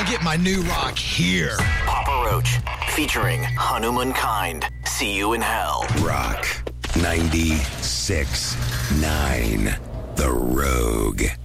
I get my new rock here. Papa Roach, featuring Hanuman Kind. See you in hell. Rock 96.9. The Rogue.